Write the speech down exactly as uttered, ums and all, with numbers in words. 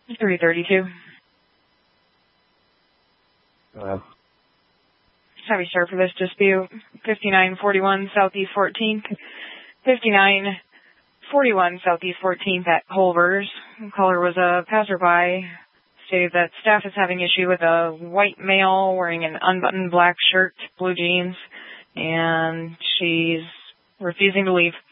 three thirty-two. Go ahead. Have you start for this dispute? fifty-nine forty-one Southeast fourteenth. fifty-nine forty-one Southeast fourteenth at Culver's. The caller was a passerby. Stated that staff is having issue with a white male wearing an unbuttoned black shirt, blue jeans, and she's refusing to leave.